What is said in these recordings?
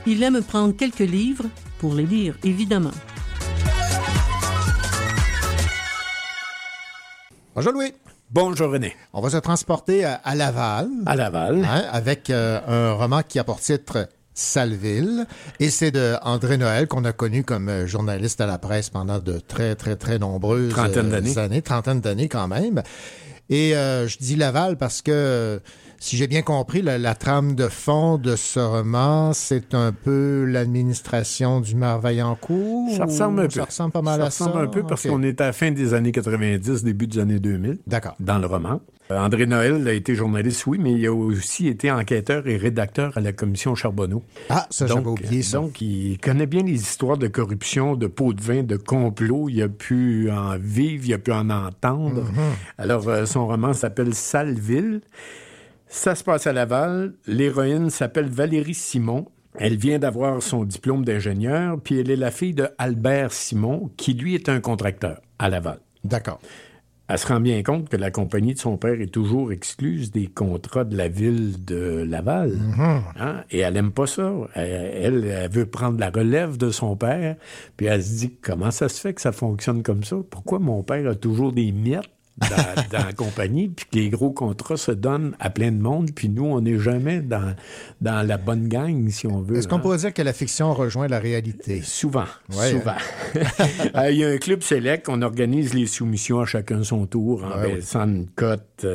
Il aime prendre quelques livres pour les lire, évidemment. Bonjour Louis. Bonjour René. On va se transporter à Laval. À Laval. Avec un roman qui a pour titre Salville. Et c'est de André Noël qu'on a connu comme journaliste à la presse pendant de très, très, très nombreuses années. Trentaine d'années quand même. Et je dis Laval parce que, si j'ai bien compris, la trame de fond de ce roman, c'est un peu l'administration du maire Vaillancourt. Ça ressemble un peu. Ça ressemble pas mal à ça. Ça ressemble un peu parce qu'on est à la fin des années 90, début des années 2000. D'accord. Dans le roman. André Noël a été journaliste, oui, mais il a aussi été enquêteur et rédacteur à la commission Charbonneau. Ah, ça, j'avais oublié ça. Donc, il connaît bien les histoires de corruption, de pots de vin, de complot. Il a pu en vivre, il a pu en entendre. Mm-hmm. Alors, son roman s'appelle Salville. Ça se passe à Laval. L'héroïne s'appelle Valérie Simon. Elle vient d'avoir son diplôme d'ingénieur, puis elle est la fille de Albert Simon, qui, lui, est un contracteur à Laval. D'accord. Elle se rend bien compte que la compagnie de son père est toujours excluse des contrats de la ville de Laval. Mm-hmm. Hein? Et elle n'aime pas ça. Elle veut prendre la relève de son père, puis elle se dit, comment ça se fait que ça fonctionne comme ça? Pourquoi mon père a toujours des miettes dans la compagnie, puis que les gros contrats se donnent à plein de monde, puis nous, on n'est jamais dans la bonne gang, si on veut. Est-ce qu'on pourrait dire que la fiction rejoint la réalité? Souvent, ouais, souvent. Il y a un club select, on organise les soumissions à chacun son tour, en laissant une cote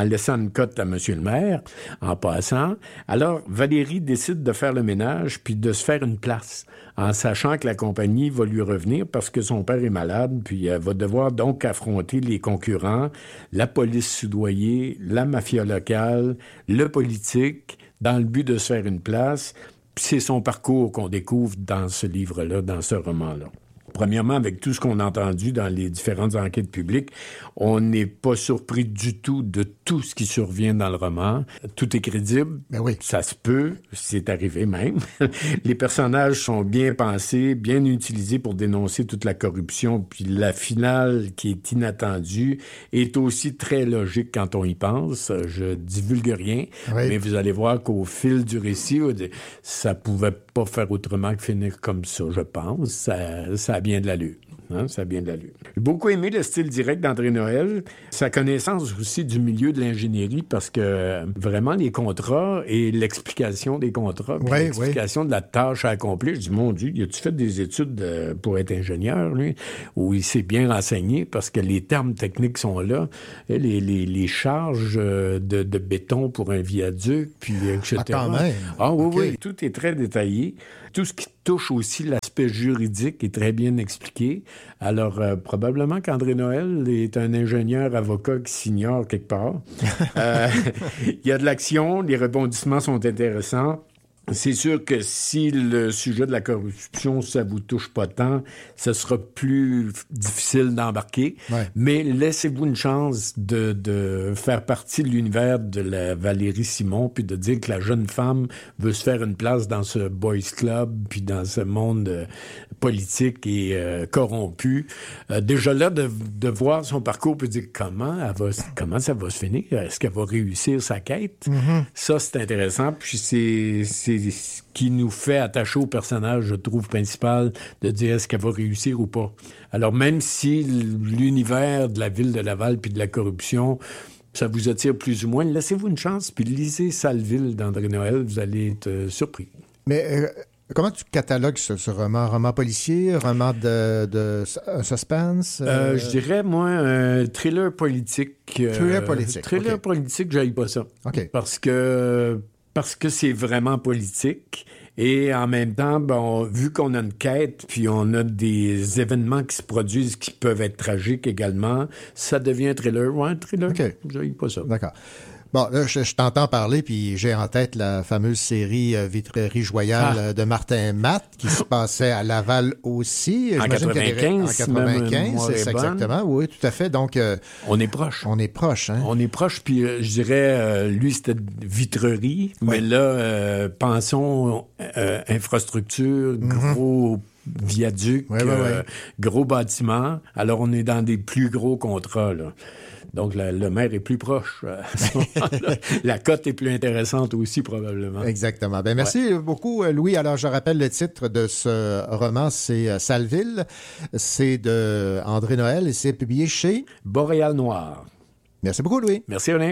à M. le maire, en passant. Alors, Valérie décide de faire le ménage, puis de se faire une place, en sachant que la compagnie va lui revenir parce que son père est malade, puis elle va devoir donc affronter les concurrents, la police soudoyée, la mafia locale, le politique, dans le but de se faire une place. Puis c'est son parcours qu'on découvre dans ce livre-là, dans ce roman-là. Premièrement, avec tout ce qu'on a entendu dans les différentes enquêtes publiques, on n'est pas surpris du tout de tout ce qui survient dans le roman. Tout est crédible. Ben oui. Ça se peut. C'est arrivé même. Les personnages sont bien pensés, bien utilisés pour dénoncer toute la corruption. Puis la finale, qui est inattendue, est aussi très logique quand on y pense. Je divulgue rien, mais vous allez voir qu'au fil du récit, ça pouvait pas faire autrement que finir comme ça, je pense. Ça a bien de l'allure. Hein, ça a bien de l'allure. J'ai beaucoup aimé le style direct d'André Noël, sa connaissance aussi du milieu de l'ingénierie, parce que vraiment les contrats et l'explication des contrats, puis l'explication de la tâche à accomplir, je dis, mon Dieu, as-tu fait des études pour être ingénieur, lui? Ou il s'est bien renseigné, parce que les termes techniques sont là, les charges de béton pour un viaduc, puis etc. Ah, quand même. Ah oui, oui, tout est très détaillé. Tout ce qui touche aussi l'aspect juridique est très bien expliqué. Alors, probablement qu'André Noël est un ingénieur avocat qui s'ignore quelque part. Il y a de l'action, les rebondissements sont intéressants. C'est sûr que si le sujet de la corruption, ça vous touche pas tant, ce sera plus difficile d'embarquer. Ouais. Mais laissez-vous une chance de faire partie de l'univers de la Valérie Simon, puis de dire que la jeune femme veut se faire une place dans ce boys club, puis dans ce monde politique et corrompu. Déjà là, de voir son parcours, puis de dire comment ça va se finir? Est-ce qu'elle va réussir sa quête? Mm-hmm. Ça, c'est intéressant. Puis c'est ce qui nous fait attacher au personnage, je trouve, principal, de dire est-ce qu'elle va réussir ou pas. Alors, même si l'univers de la ville de Laval puis de la corruption, ça vous attire plus ou moins, laissez-vous une chance, puis lisez Salville d'André Noël, vous allez être surpris. Mais comment tu catalogues ce roman? Roman policier, roman de suspense? Je dirais, moi, un thriller politique. Thriller politique. Thriller politique, j'aille pas ça. OK. Parce que c'est vraiment politique. Et en même temps, vu qu'on a une quête, puis on a des événements qui se produisent qui peuvent être tragiques également, ça devient un thriller. Ouais, un thriller. OK. J'aille pas ça. D'accord. Bon, là, je t'entends parler, puis j'ai en tête la fameuse série Vitrerie Joyale de Martin Matt, qui se passait à Laval aussi. En 95. En 95, c'est exactement. Oui, tout à fait. Donc, on est proche. On est proche, hein? On est proche, puis je dirais, lui, c'était Vitrerie, mais là, pensons infrastructure, gros viaduc, gros bâtiment. Alors, on est dans des plus gros contrats, là. Donc, le maire est plus proche. La cote est plus intéressante aussi, probablement. Exactement. Ben, merci beaucoup, Louis. Alors, je rappelle le titre de ce roman, c'est Salville. C'est de André Noël et c'est publié chez Boréal Noir. Merci beaucoup, Louis. Merci, Alain.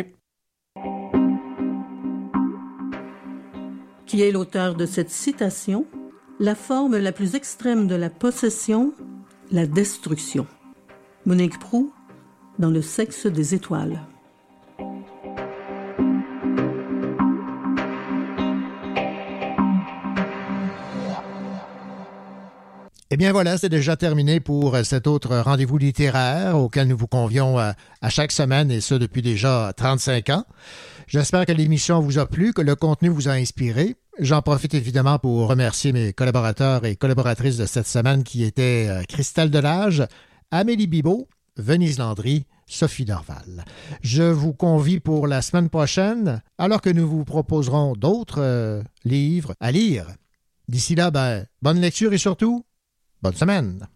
Qui est l'auteur de cette citation? La forme la plus extrême de la possession, la destruction. Monique Proulx, dans Le sexe des étoiles. Eh bien voilà, c'est déjà terminé pour cet autre rendez-vous littéraire auquel nous vous convions à chaque semaine et ce depuis déjà 35 ans. J'espère que l'émission vous a plu, que le contenu vous a inspiré. J'en profite évidemment pour remercier mes collaborateurs et collaboratrices de cette semaine qui étaient Christelle Delage, Amélie Bibeau, Venise Landry, Sophie Dorval. Je vous convie pour la semaine prochaine, alors que nous vous proposerons d'autres livres à lire. D'ici là, bonne lecture et surtout, bonne semaine.